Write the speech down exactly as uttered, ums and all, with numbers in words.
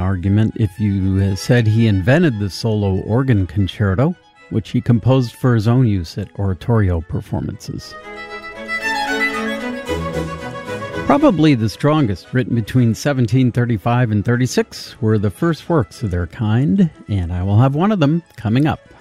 argument if you uh, said he invented the solo organ concerto, which he composed for his own use at oratorio performances. Probably the strongest, written between seventeen thirty-five and thirty-six, were the first works of their kind, and I will have one of them coming up.